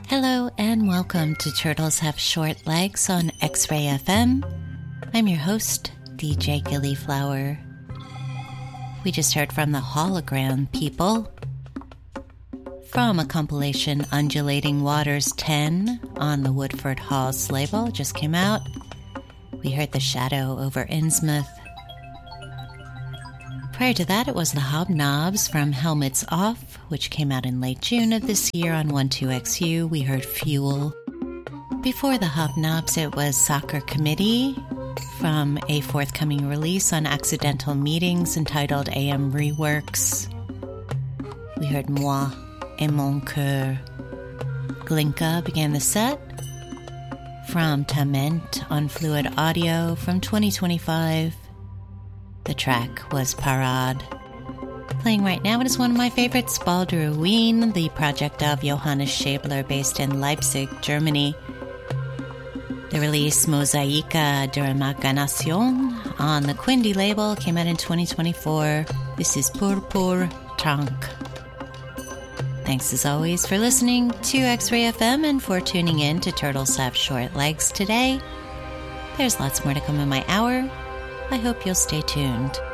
Hello and welcome to Turtles Have Short Legs on X-Ray FM. I'm your host, DJ Gillyflower. We just heard from the Hologram People from a compilation Undulating Waters 10 on the Woodford Halls label. Just came out. We heard The Shadow over Innsmouth. Prior to that, it was the Hobnobs from Helmets Off, which came out in late June of this year on 12XU. We heard Fuel. Before the Hobnobs, it was Soccer Committee from a forthcoming release on Accidental Meetings entitled AM Reworks. We heard Moi et Mon Coeur. Glinka began the set from Tament on Fluid Audio from 2025. The track was Parade. Playing right now, it is one of my favorites, Balderuin, the project of Johannes Schäbler based in Leipzig, Germany. The release Mosaica de Imaginación on the Quindi label came out in 2024. This is Purpur Trank. Thanks as always for listening to X-Ray FM and for tuning in to Turtles Have Short Legs today. There's lots more to come in my hour. I hope you'll stay tuned.